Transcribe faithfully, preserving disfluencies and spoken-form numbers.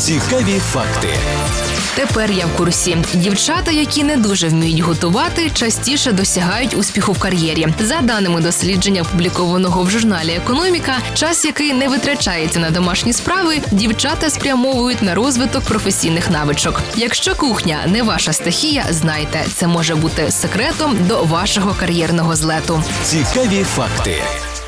Цікаві факти. Тепер я в курсі. Дівчата, які не дуже вміють готувати, частіше досягають успіху в кар'єрі. За даними дослідження, опублікованого в журналі «Економіка», час, який не витрачається на домашні справи, дівчата спрямовують на розвиток професійних навичок. Якщо кухня не ваша стихія, знайте, це може бути секретом до вашого кар'єрного злету. Цікаві факти.